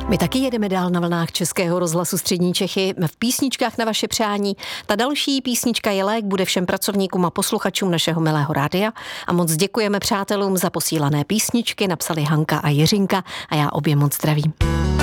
My taky jedeme dál na vlnách Českého rozhlasu Střední Čechy v písničkách na vaše přání. Ta další písnička je lék, bude všem pracovníkům a posluchačům našeho milého rádia. A moc děkujeme přátelům za posílané písničky, napsali Hanka a Jiřinka a já obě moc zdravím.